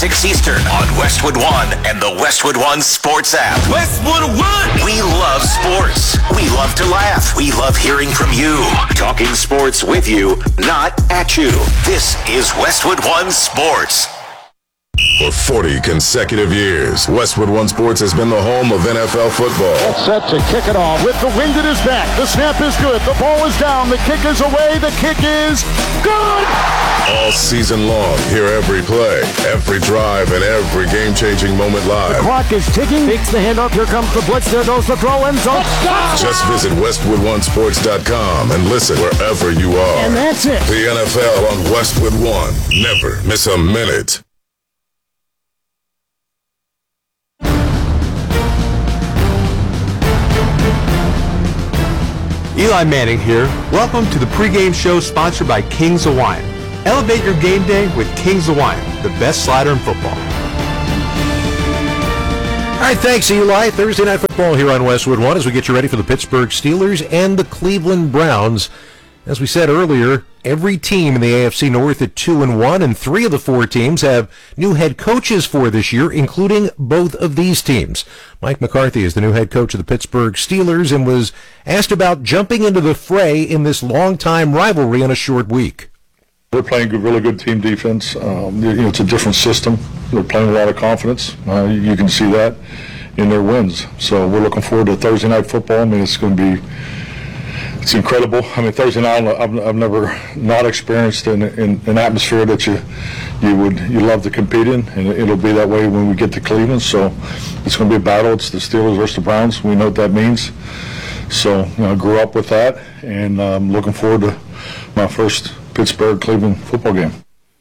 6 Eastern on Westwood One and the Westwood One Sports app. Westwood One! We love sports. We love to laugh. We love hearing from you. Talking sports with you, not at you. This is Westwood One Sports. For 40 consecutive years, Westwood One Sports has been the home of NFL football. Set to kick it off with the wind at his back. The snap is good. The ball is down. The kick is away. The kick is good. All season long, hear every play, every drive, and every game-changing moment live. The clock is ticking. Takes the handoff. Here comes the blitz. There goes the throw. End zone. Just visit WestwoodOneSports.com and listen wherever you are. And that's it. The NFL on Westwood One. Never miss a minute. Eli Manning here. Welcome to the pregame show sponsored by Kings Hawaiian. Elevate your game day with Kings Hawaiian, the best slider in football. All right, thanks, Eli. Thursday Night Football here on Westwood One as we get you ready for the Pittsburgh Steelers and the Cleveland Browns. As we said earlier, every team in the AFC North at 2-1, and 3 of the 4 teams have new head coaches for this year, including both of these teams. Mike McCarthy is the new head coach of the Pittsburgh Steelers and was asked about jumping into the fray in this long-time rivalry in a short week. They're playing really good team defense. It's a different system. They're playing a lot of confidence. You can see that in their wins. So we're looking forward to Thursday Night Football. I mean, it's going to be incredible. I mean, Thursday night, I've never not experienced an atmosphere that you love to compete in, and it'll be that way when we get to Cleveland. So it's going to be a battle. It's the Steelers versus the Browns. We know what that means. So I grew up with that, and I'm looking forward to my first Pittsburgh-Cleveland football game.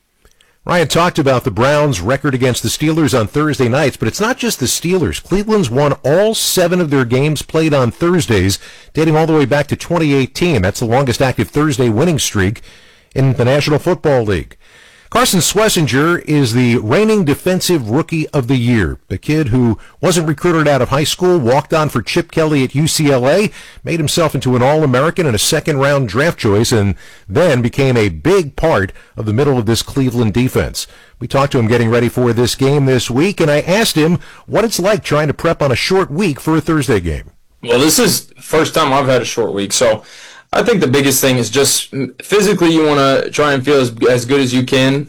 Ryan talked about the Browns' record against the Steelers on Thursday nights, but it's not just the Steelers. Cleveland's won all 7 of their games played on Thursdays, dating all the way back to 2018. That's the longest active Thursday winning streak in the National Football League. Carson Schlesinger is the reigning Defensive Rookie of the Year. The kid who wasn't recruited out of high school, walked on for Chip Kelly at UCLA, made himself into an All-American and a second-round draft choice, and then became a big part of the middle of this Cleveland defense. We talked to him getting ready for this game this week, and I asked him what it's like trying to prep on a short week for a Thursday game. Well, this is the first time I've had a short week, so I think the biggest thing is just physically you want to try and feel as good as you can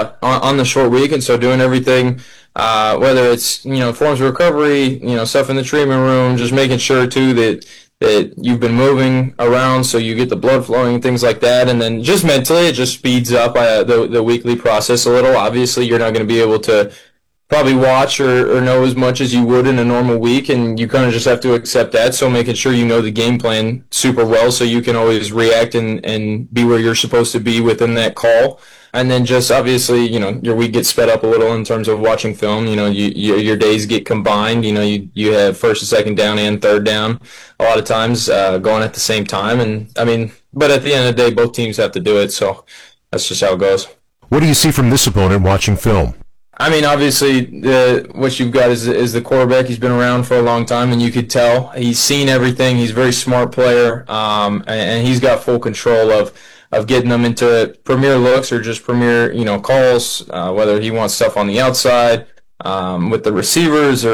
on the short week, and so doing everything, whether it's forms of recovery, stuff in the treatment room, just making sure too that you've been moving around so you get the blood flowing and things like that, and then just mentally it just speeds up the weekly process a little. Obviously, you're not going to be able to probably watch or know as much as you would in a normal week, and you kind of just have to accept that. So making sure you know the game plan super well so you can always react and be where you're supposed to be within that call. And then just obviously, your week gets sped up a little in terms of watching film. Your days get combined. You have first and second down and third down a lot of times going at the same time. And but at the end of the day, both teams have to do it. So that's just how it goes. What do you see from this opponent watching film? Obviously, what you've got is the quarterback. He's been around for a long time, and you could tell he's seen everything. He's a very smart player, and he's got full control of getting them into premier looks or just premier, calls, whether he wants stuff on the outside with the receivers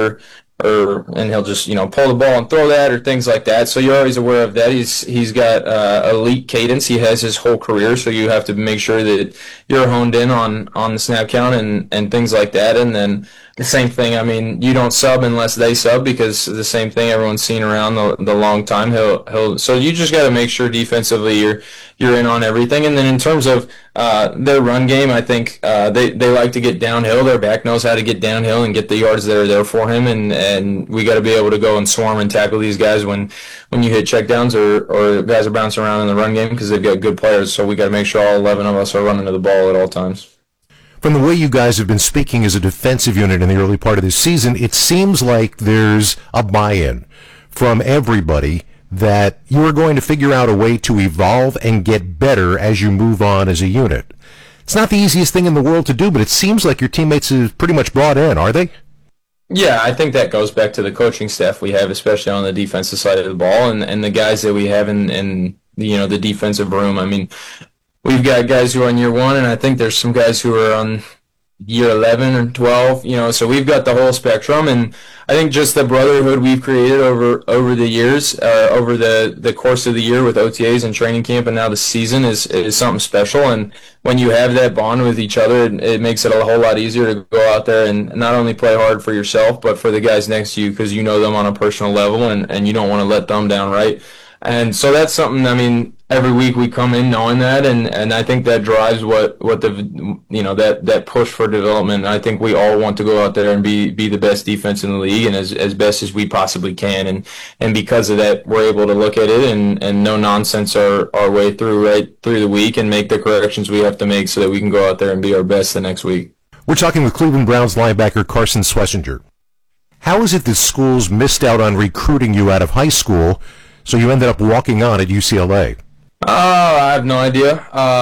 and he'll just, pull the ball and throw that or things like that. So you're always aware of that. He's got elite cadence. He has his whole career, so you have to make sure that you're honed in on the snap count and things like that. And then the same thing, you don't sub unless they sub, because the same thing everyone's seen around the long time. So you just got to make sure defensively you're in on everything. And then in terms of their run game, I think they like to get downhill. Their back knows how to get downhill and get the yards that are there for him. And we got to be able to go and swarm and tackle these guys when you hit checkdowns or guys are bouncing around in the run game, because they've got good players. So we got to make sure all 11 of us are running to the ball at all times. From the way you guys have been speaking as a defensive unit in the early part of this season, it seems like there's a buy-in from everybody that you are going to figure out a way to evolve and get better as you move on as a unit. It's not the easiest thing in the world to do, but it seems like your teammates have pretty much bought in, are they? Yeah, I think that goes back to the coaching staff we have, especially on the defensive side of the ball, and the guys that we have in the defensive room. We've got guys who are on year one, and I think there's some guys who are on year 11 or 12, so we've got the whole spectrum. And I think just the brotherhood we've created over the years, over the course of the year with OTAs and training camp and now the season is something special. And when you have that bond with each other, it makes it a whole lot easier to go out there and not only play hard for yourself, but for the guys next to you, because you know them on a personal level and you don't want to let them down, right? And so that's something, every week we come in knowing that, and I think that drives what the, that push for development. I think we all want to go out there and be the best defense in the league and as best as we possibly can. And because of that, we're able to look at it and no nonsense our way through the week and make the corrections we have to make so that we can go out there and be our best the next week. We're talking with Cleveland Browns linebacker Carson Schlesinger. How is it that schools missed out on recruiting you out of high school, so you ended up walking on at UCLA? I have no idea.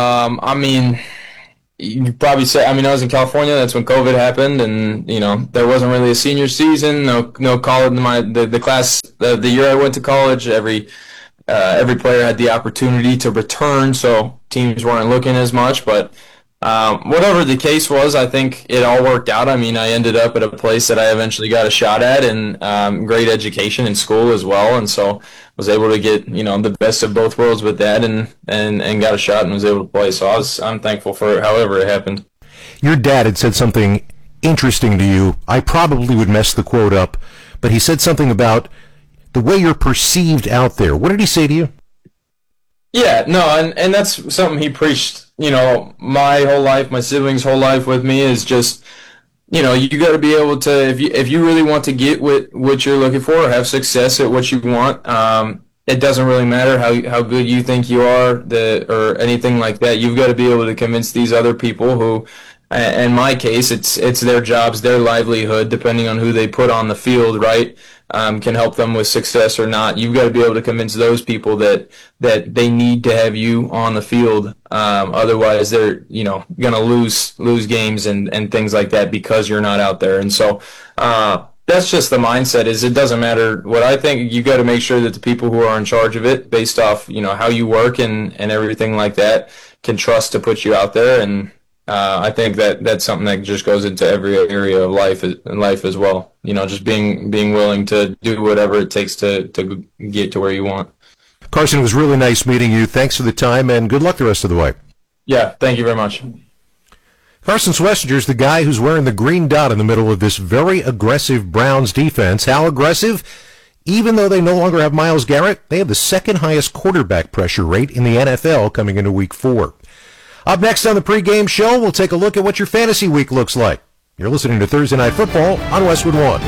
You probably say, I was in California. That's when COVID happened, and there wasn't really a senior season. No college. The class, the year I went to college, every player had the opportunity to return, so teams weren't looking as much. But whatever the case was, I think it all worked out. I ended up at a place that I eventually got a shot at, and great education in school as well, and so was able to get the best of both worlds with that, and got a shot and was able to play. So I'm thankful for it, however it happened. Your dad had said something interesting to you. I probably would mess the quote up, but he said something about the way you're perceived out there. What did he say to you? Yeah, no, and that's something he preached. My whole life, my siblings' whole life with me is just, you got to be able to, if you really want to get what you're looking for or have success at what you want, it doesn't really matter how good you think you are, or anything like that. You've got to be able to convince these other people who, in my case, it's their jobs, their livelihood, depending on who they put on the field, right? Can help them with success or not. You've got to be able to convince those people that they need to have you on the field. Otherwise, they're gonna lose games and things like that because you're not out there. And so that's just the mindset. Is it doesn't matter what I think. You got to make sure that the people who are in charge of it, based off how you work and everything like that, can trust to put you out there. And I think that's something that just goes into every area of life as well. Just being willing to do whatever it takes to get to where you want. Carson, it was really nice meeting you. Thanks for the time, and good luck the rest of the way. Yeah, thank you very much. Carson Schlesinger is the guy who's wearing the green dot in the middle of this very aggressive Browns defense. How aggressive? Even though they no longer have Myles Garrett, they have the second highest quarterback pressure rate in the NFL coming into Week 4. Up next on the pregame show, we'll take a look at what your fantasy week looks like. You're listening to Thursday Night Football on Westwood One.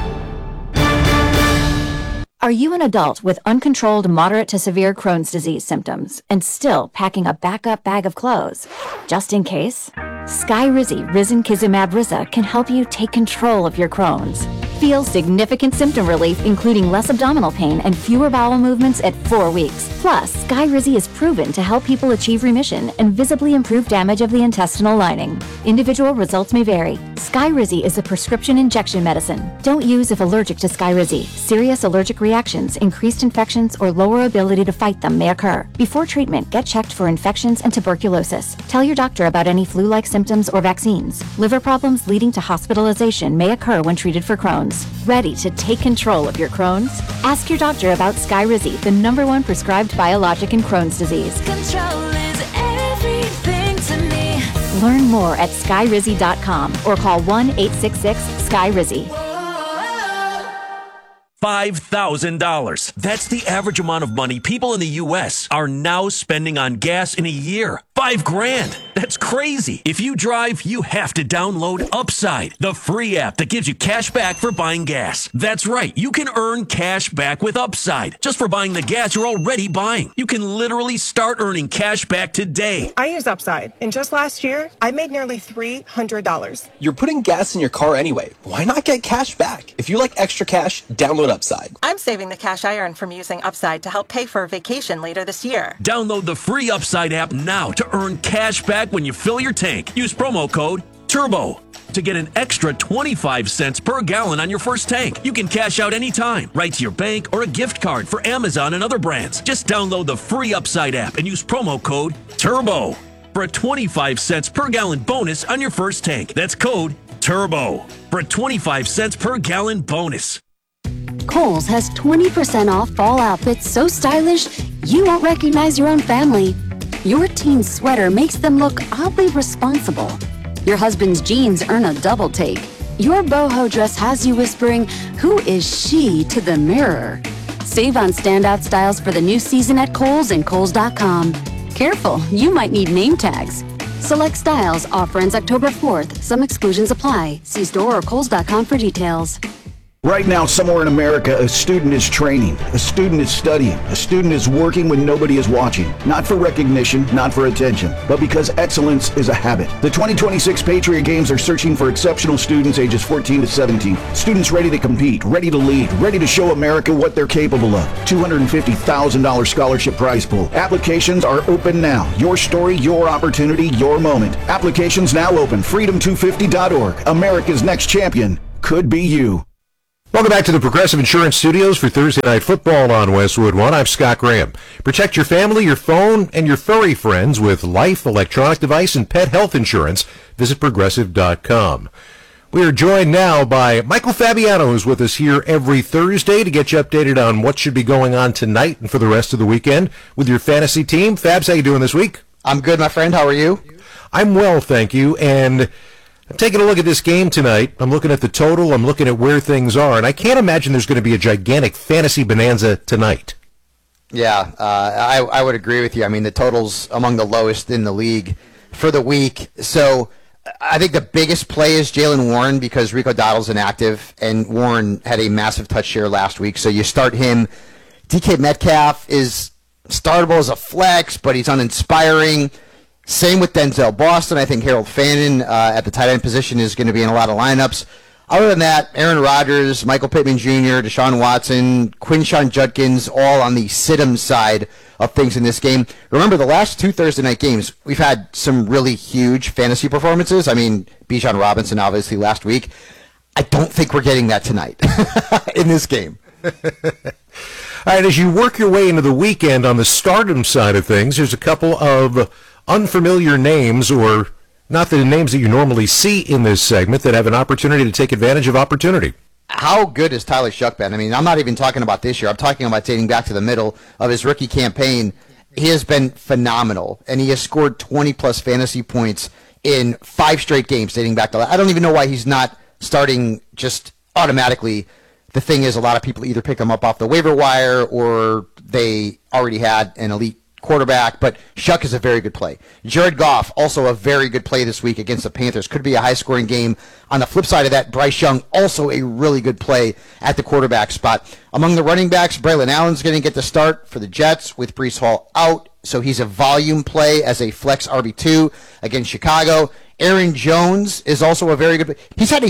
Are you an adult with uncontrolled moderate to severe Crohn's disease symptoms and still packing a backup bag of clothes? Just in case? Skyrizi Risankizumab Riza can help you take control of your Crohn's. Feel significant symptom relief, including less abdominal pain and fewer bowel movements at 4 weeks. Plus, Skyrizi is proven to help people achieve remission and visibly improve damage of the intestinal lining. Individual results may vary. Skyrizi is a prescription injection medicine. Don't use if allergic to Skyrizi. Serious allergic reactions, increased infections, or lower ability to fight them may occur. Before treatment, get checked for infections and tuberculosis. Tell your doctor about any flu-like symptoms or vaccines. Liver problems leading to hospitalization may occur when treated for Crohn's. Ready to take control of your Crohn's? Ask your doctor about Skyrizi, the #1 prescribed biologic in Crohn's disease. Control is everything to me. Learn more at skyrizi.com or call 1-866-SKYRIZI. $5,000. That's the average amount of money people in the U.S. are now spending on gas in a year. $5,000. That's crazy. If you drive, you have to download Upside, the free app that gives you cash back for buying gas. That's right. You can earn cash back with Upside just for buying the gas you're already buying. You can literally start earning cash back today. I use Upside, and just last year, I made nearly $300. You're putting gas in your car anyway. Why not get cash back? If you like extra cash, download Upside. I'm saving the cash I earn from using Upside to help pay for a vacation later this year. Download the free Upside app now to earn cash back when you fill your tank. Use promo code TURBO to get an extra 25 cents per gallon on your first tank. You can cash out anytime, right to your bank or a gift card for Amazon and other brands. Just download the free Upside app and use promo code TURBO. for a 25 cents per gallon bonus on your first tank. That's code TURBO for a 25 cents per gallon bonus. Kohl's has 20% off fall outfits so stylish you won't recognize your own family. Your teen's sweater makes them look oddly responsible. Your husband's jeans earn a double take. Your boho dress has you whispering, "Who is she?" to the mirror. Save on standout styles for the new season at Kohl's and Kohls.com. Careful, you might need name tags. Select styles, offer ends October 4th. Some exclusions apply. See store or Kohls.com for details. Right now, somewhere in America, a student is training, a student is studying, a student is working when nobody is watching. Not for recognition, not for attention, but because excellence is a habit. The 2026 Patriot Games are searching for exceptional students ages 14 to 17. Students ready to compete, ready to lead, ready to show America what they're capable of. $250,000 scholarship prize pool. Applications are open now. Your story, your opportunity, your moment. Applications now open. Freedom250.org. America's next champion could be you. Welcome back to the Progressive Insurance Studios for Thursday Night Football on Westwood One. I'm Scott Graham. Protect your family, your phone, and your furry friends with life, electronic device, and pet health insurance. Visit Progressive.com. We are joined now by Michael Fabiano, who's with us here every Thursday to get you updated on what should be going on tonight and for the rest of the weekend with your fantasy team. Fabs, how you doing this week? I'm good, my friend. How are you? I'm well, thank you. And I'm taking a look at this game tonight. I'm looking at the total. I'm looking at where things are. And I can't imagine there's going to be a gigantic fantasy bonanza tonight. Yeah, I would agree with you. I mean, the total's among the lowest in the league for the week. So I think the biggest play is Jaylen Warren because Rico Dowdle's inactive, and Warren had a massive touch share last week. So you start him. DK Metcalf is startable as a flex, but he's uninspiring. Same with Denzel Boston. I think Harold Fannin at the tight end position is going to be in a lot of lineups. Other than that, Aaron Rodgers, Michael Pittman Jr., Deshaun Watson, Quinshon Judkins, all on the sit-em side of things in this game. Remember, the last two Thursday night games, we've had some really huge fantasy performances. I mean, Bijan Robinson, obviously, last week. I don't think we're getting that tonight in this game. All right, as you work your way into the weekend on the stardom side of things, there's a couple of unfamiliar names, or not the names that you normally see in this segment, that have an opportunity to take advantage of opportunity. How good has Tyler Shuck been? I mean, I'm not even talking about this year. I'm talking about dating back to the middle of his rookie campaign. He has been phenomenal, and he has scored 20-plus fantasy points in 5 straight games dating back to that. I don't even know why he's not starting just automatically. The thing is, a lot of people either pick him up off the waiver wire or they already had an elite quarterback, but Shuck is a very good play. Jared Goff, also a very good play this week against the Panthers. Could be a high-scoring game. On the flip side of that, Bryce Young, also a really good play at the quarterback spot. Among the running backs, Braylon Allen's going to get the start for the Jets with Breece Hall out, so he's a volume play as a flex RB2 against Chicago. Aaron Jones is also a very good. He's had a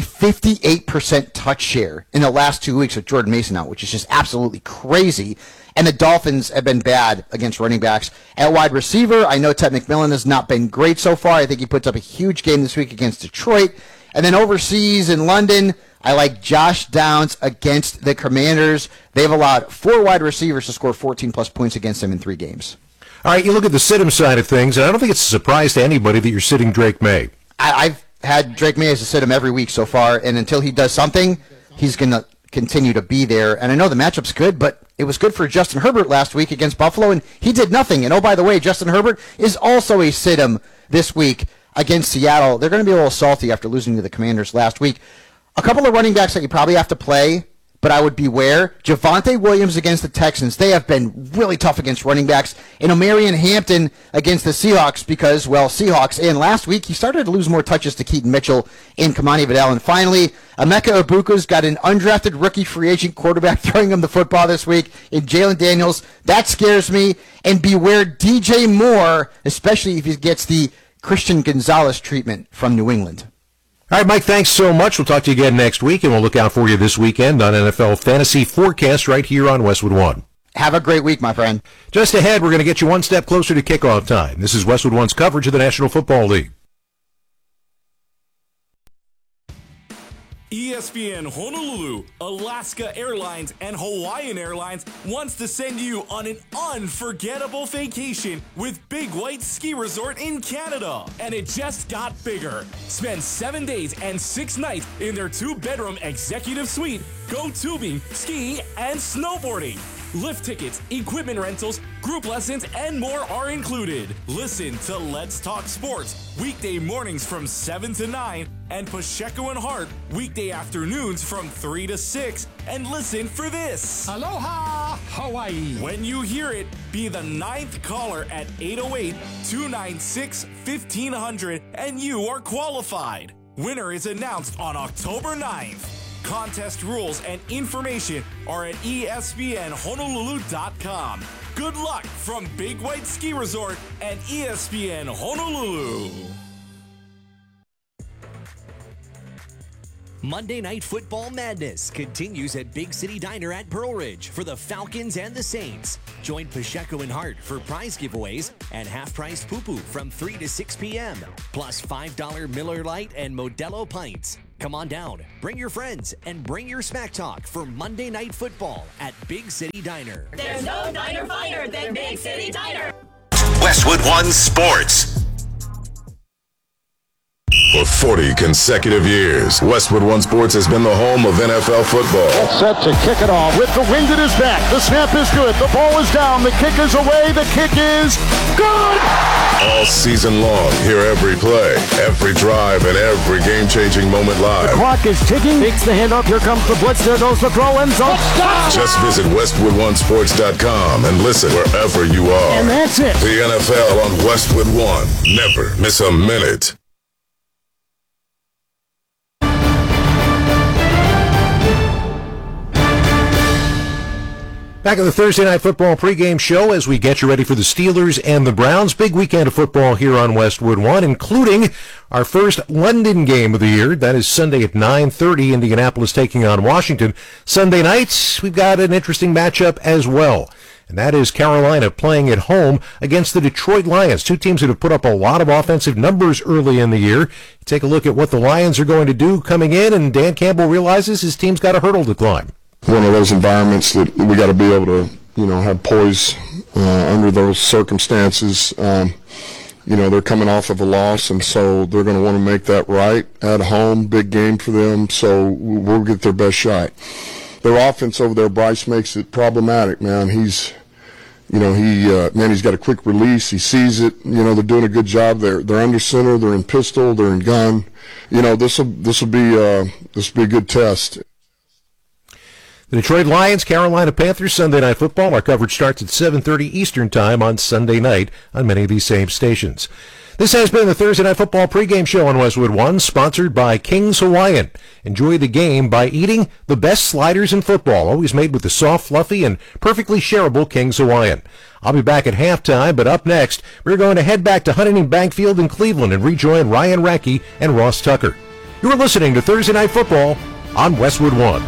58% touch share in the last 2 weeks with Jordan Mason out, which is just absolutely crazy. And the Dolphins have been bad against running backs. At wide receiver, I know Ted McMillan has not been great so far. I think he puts up a huge game this week against Detroit. And then overseas in London, I like Josh Downs against the Commanders. They've allowed 4 wide receivers to score 14-plus points against them in 3 games. All right, you look at the sit-em side of things, and I don't think it's a surprise to anybody that you're sitting Drake May. I've had Drake May as a sit-em every week so far, and until he does something, he's going to continue to be there. And I know the matchup's good, but it was good for Justin Herbert last week against Buffalo, and he did nothing. And oh, by the way, Justin Herbert is also a sit-em this week against Seattle. They're going to be a little salty after losing to the Commanders last week. A couple of running backs that you probably have to play, but I would beware. Javonte Williams against the Texans. They have been really tough against running backs. And Omarion Hampton against the Seahawks because, well, Seahawks. And last week, he started to lose more touches to Keaton Mitchell and Kamani Vidal. And finally, Emeka Ibuka's got an undrafted rookie free agent quarterback throwing him the football this week in Jalen Daniels. That scares me. And beware DJ Moore, especially if he gets the Christian Gonzalez treatment from New England. All right, Mike, thanks so much. We'll talk to you again next week, and we'll look out for you this weekend on NFL Fantasy Forecast right here on Westwood One. Have a great week, my friend. Just ahead, we're going to get you one step closer to kickoff time. This is Westwood One's coverage of the National Football League. ESPN Honolulu, Alaska Airlines, and Hawaiian Airlines wants to send you on an unforgettable vacation with Big White Ski Resort in Canada. And it just got bigger. Spend 7 days and 6 nights in their 2-bedroom executive suite. Go tubing, skiing, and snowboarding. Lift tickets, equipment rentals, group lessons, and more are included. Listen to Let's Talk Sports weekday mornings from 7 to 9 and Pacheco and Hart weekday afternoons from 3 to 6. And listen for this. Aloha, Hawaii. When you hear it, be the 9th caller at 808-296-1500 and you are qualified. Winner is announced on October 9th. Contest rules and information are at ESPNHonolulu.com. Good luck from Big White Ski Resort and ESPN Honolulu. Monday Night Football Madness continues at Big City Diner at Pearl Ridge for the Falcons and the Saints. Join Pacheco and Hart for prize giveaways and half-price poo-poo from 3 to 6 p.m. Plus $5 Miller Lite and Modelo pints. Come on down, bring your friends, and bring your smack talk for Monday Night Football at Big City Diner. There's no diner finer than Big City Diner. Westwood One Sports. For 40 consecutive years, Westwood One Sports has been the home of NFL football. Set to kick it off with the wind at his back. The snap is good. The ball is down. The kick is away. The kick is good. All season long, hear every play, every drive, and every game-changing moment live. The clock is ticking. Makes the handoff. Here comes the blitz. There goes the throw. End zone. Just visit WestwoodOneSports.com and listen wherever you are. And that's it. The NFL on Westwood One. Never miss a minute. Back at the Thursday Night Football pregame show as we get you ready for the Steelers and the Browns. Big weekend of football here on Westwood One, including our first London game of the year. That is Sunday at 9:30, Indianapolis taking on Washington. Sunday nights, we've got an interesting matchup as well, and that is Carolina playing at home against the Detroit Lions, two teams that have put up a lot of offensive numbers early in the year. Take a look at what the Lions are going to do coming in, and Dan Campbell realizes his team's got a hurdle to climb. One of those environments that we got to be able to, have poise under those circumstances. They're coming off of a loss, and so they're going to want to make that right at home. Big game for them, so we'll get their best shot. Their offense over there, Bryce makes it problematic, man. He's got a quick release. He sees it. They're doing a good job. They're under center. They're in pistol. They're in gun. This will be a good test. The Detroit Lions, Carolina Panthers, Sunday Night Football. Our coverage starts at 7:30 Eastern Time on Sunday night on many of these same stations. This has been the Thursday Night Football pregame show on Westwood One, sponsored by King's Hawaiian. Enjoy the game by eating the best sliders in football, always made with the soft, fluffy, and perfectly shareable King's Hawaiian. I'll be back at halftime, but up next, we're going to head back to Huntington Bank Field in Cleveland and rejoin Ryan Rackey and Ross Tucker. You are listening to Thursday Night Football on Westwood One.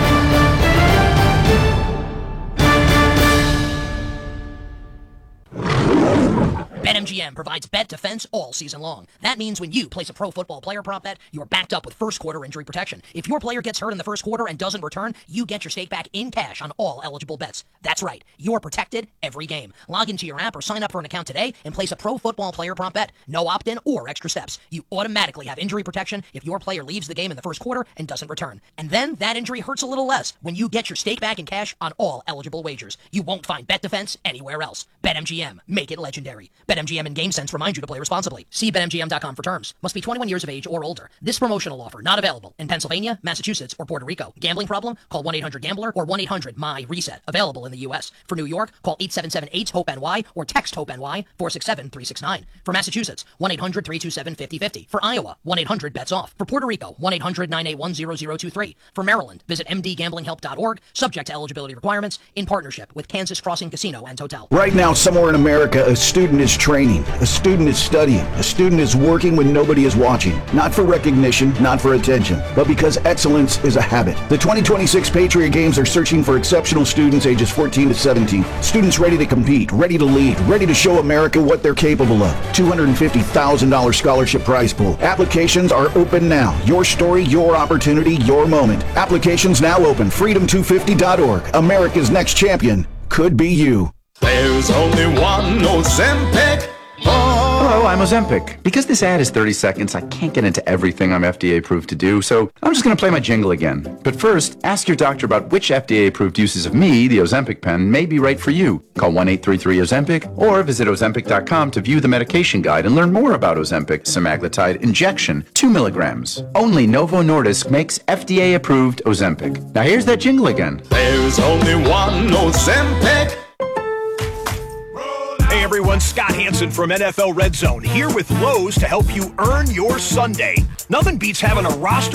BetMGM provides bet defense all season long. That means when you place a pro football player prop bet, you're backed up with first quarter injury protection. If your player gets hurt in the first quarter and doesn't return, you get your stake back in cash on all eligible bets. That's right, you're protected every game. Log into your app or sign up for an account today and place a pro football player prop bet. No opt-in or extra steps. You automatically have injury protection if your player leaves the game in the first quarter and doesn't return. And then that injury hurts a little less when you get your stake back in cash on all eligible wagers. You won't find bet defense anywhere else. BetMGM. Make it legendary. BetMGM and GameSense remind you to play responsibly. See BetMGM.com for terms. Must be 21 years of age or older. This promotional offer not available in Pennsylvania, Massachusetts, or Puerto Rico. Gambling problem? Call 1-800-GAMBLER or 1-800-MY-RESET. Available in the U.S. For New York, call 877-8-HOPE-NY or text HOPE-NY 467-369. For Massachusetts, 1-800-327-5050. For Iowa, 1-800-BETS-OFF. For Puerto Rico, 1-800-981-0023. For Maryland, visit mdgamblinghelp.org. Subject to eligibility requirements. In partnership with Kansas Crossing Casino and Hotel. Right now, somewhere in America, a student is training. A student is studying. A student is working when nobody is watching. Not for recognition, not for attention, but because excellence is a habit. The 2026 Patriot Games are searching for exceptional students ages 14 to 17. Students ready to compete, ready to lead, ready to show America what they're capable of. $250,000 scholarship prize pool. Applications are open now. Your story, your opportunity, your moment. Applications now open. Freedom250.org. America's next champion could be you. There's only one Ozempic. Hello, I'm Ozempic. Because this ad is 30 seconds, I can't get into everything I'm FDA approved to do, so I'm just going to play my jingle again. But first, ask your doctor about which FDA approved uses of me, the Ozempic pen, may be right for you. Call 1-833-OZEMPIC or visit Ozempic.com to view the medication guide and learn more about Ozempic semaglutide injection, 2 milligrams. Only Novo Nordisk makes FDA approved Ozempic. Now here's that jingle again. There's only one Ozempic. Hey everyone, Scott Hansen from NFL Red Zone here with Lowe's to help you earn your Sunday. Nothing beats having a roster